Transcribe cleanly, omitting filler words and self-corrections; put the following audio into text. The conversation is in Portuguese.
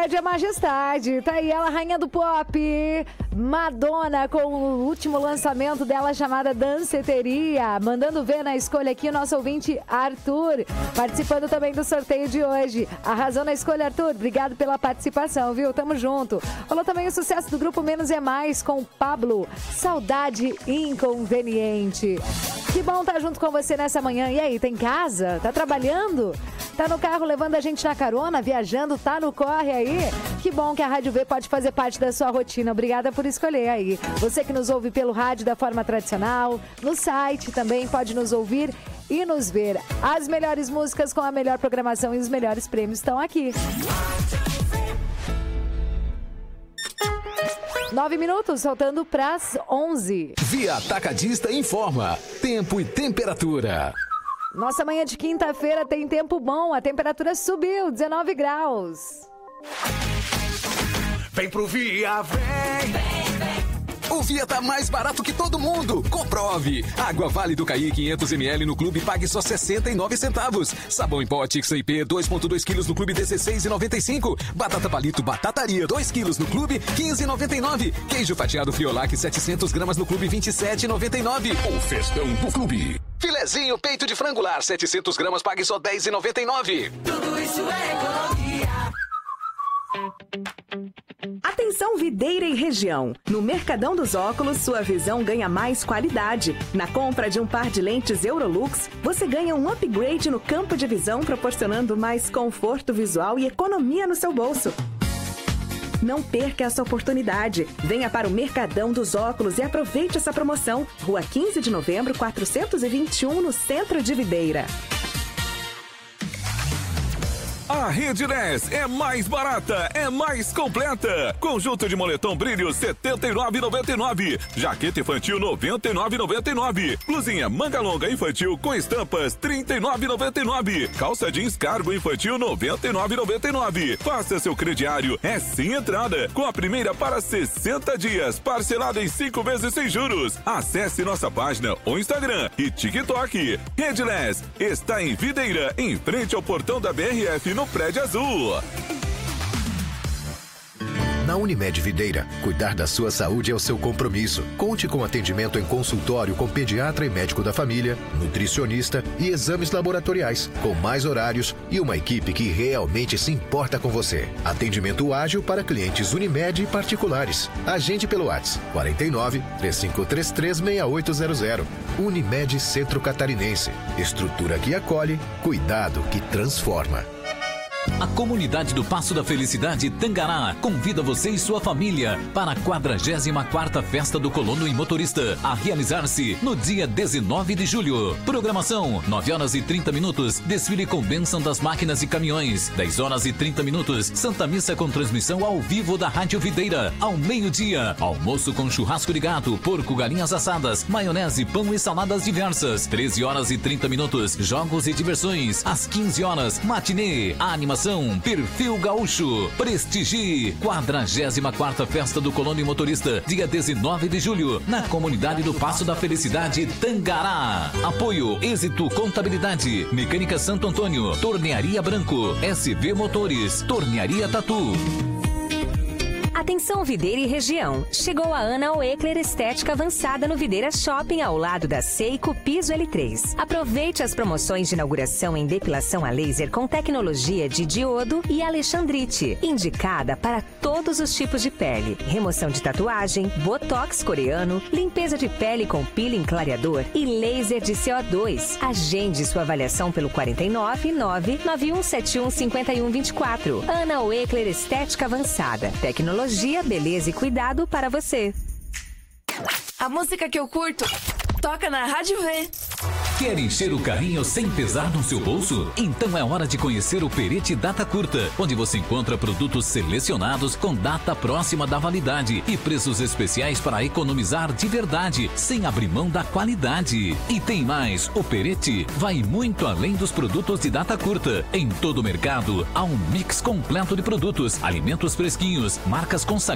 Majestade é majestade. Tá aí ela, rainha do pop. Madonna, com o último lançamento dela chamada Danceteria. Mandando ver na escolha aqui o nosso ouvinte Arthur, participando também do sorteio de hoje. Arrasou na escolha, Arthur. Obrigado pela participação, viu? Tamo junto. Falou também o sucesso do grupo Menos é Mais com Pablo. Saudade inconveniente. Que bom estar junto com você nessa manhã. E aí, tá em casa? Tá trabalhando? Tá no carro levando a gente na carona, viajando, tá no corre aí? Que bom que a Rádio V pode fazer parte da sua rotina. Obrigada por escolher aí. Você que nos ouve pelo rádio da forma tradicional, no site também pode nos ouvir e nos ver. As melhores músicas com a melhor programação e os melhores prêmios estão aqui. 9 minutos, faltando pras 11. Via Atacadista informa. Tempo e temperatura. Nossa manhã de quinta-feira tem tempo bom. A temperatura subiu, 19 graus. Vem pro Via, vem. O Via tá mais barato que todo mundo. Comprove. Água Vale do Caí 500 ml no clube, pague só 69 centavos. Sabão em pó Tixa IP 2,2 kg no clube, 16,95. Batata palito Batataria 2 kg no clube, 15,99. Queijo fatiado Friolac 700 gramas no clube, 27,99. O festão do clube. Filezinho peito de frangular 700 gramas, pague só 10,99. Tudo isso é economia. Atenção Videira e região. No Mercadão dos Óculos, sua visão ganha mais qualidade. Na compra de um par de lentes Eurolux, você ganha um upgrade no campo de visão, proporcionando mais conforto visual e economia no seu bolso. Não perca essa oportunidade. Venha para o Mercadão dos Óculos e aproveite essa promoção. Rua 15 de Novembro, 421, no centro de Videira. A Rede 10 é mais barata, é mais completa. Conjunto de moletom brilho R$ 79,99. Jaqueta infantil R$ 99,99. Blusinha manga longa infantil com estampas R$ 39,99. Calça jeans cargo infantil R$ 99,99. Faça seu crediário, é sem entrada, com a primeira para 60 dias, parcelado em 5 vezes sem juros. Acesse nossa página ou Instagram e TikTok. Rede 10 está em Videira, em frente ao portão da BRF, no Prédio Azul. Na Unimed Videira, cuidar da sua saúde é o seu compromisso. Conte com atendimento em consultório com pediatra e médico da família, nutricionista e exames laboratoriais, com mais horários e uma equipe que realmente se importa com você. Atendimento ágil para clientes Unimed e particulares. Agende pelo WhatsApp 49 3533 6800. Unimed Centro Catarinense. Estrutura que acolhe, cuidado que transforma. A comunidade do Passo da Felicidade Tangará convida você e sua família para a 44ª Festa do Colono e Motorista, a realizar-se no dia 19 de julho. Programação, 9 horas e 30 minutos, desfile com bênção das máquinas e caminhões. 10 horas e 30 minutos, Santa Missa com transmissão ao vivo da Rádio Videira. Ao meio-dia, almoço com churrasco de gato, porco, galinhas assadas, maionese, pão e saladas diversas. 13 horas e 30 minutos, jogos e diversões. Às 15 horas, matinê, animação, Perfil Gaúcho. Prestigie 44ª Festa do Colono e Motorista, dia 19 de julho, na comunidade do Passo da Felicidade Tangará. Apoio Êxito Contabilidade, Mecânica Santo Antônio, Tornearia Branco, SV Motores, Tornearia Tatu. Atenção Videira e região. Chegou a Ana Oekler Estética Avançada no Videira Shopping, ao lado da Seiko Piso L3. Aproveite as promoções de inauguração em depilação a laser com tecnologia de diodo e alexandrite, indicada para todos os tipos de pele. Remoção de tatuagem, botox coreano, limpeza de pele com peeling clareador e laser de CO2. Agende sua avaliação pelo 49 99171 5124. Ana Oekler Estética Avançada. Tecnologia, beleza e cuidado para você. A música que eu curto toca na Rádio V. Quer encher o carrinho sem pesar no seu bolso? Então é hora de conhecer o Perete Data Curta, onde você encontra produtos selecionados com data próxima da validade e preços especiais para economizar de verdade, sem abrir mão da qualidade. E tem mais, o Perete vai muito além dos produtos de data curta. Em todo o mercado há um mix completo de produtos, alimentos fresquinhos, marcas consagradas